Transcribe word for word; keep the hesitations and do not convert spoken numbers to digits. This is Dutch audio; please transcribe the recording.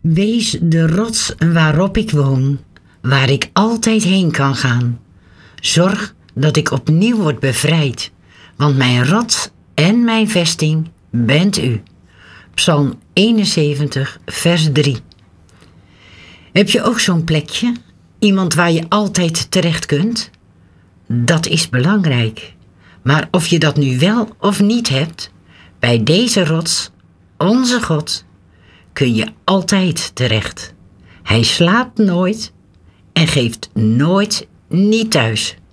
Wees de rots waarop ik woon, waar ik altijd heen kan gaan. Zorg dat ik opnieuw word bevrijd, want mijn rots en mijn vesting bent u. Psalm eenenzeventig, vers drie. Heb je ook zo'n plekje? Iemand waar je altijd terecht kunt? Dat is belangrijk. Maar of je dat nu wel of niet hebt, bij deze rots, onze God, kun je altijd terecht. Hij slaapt nooit en geeft nooit niet thuis.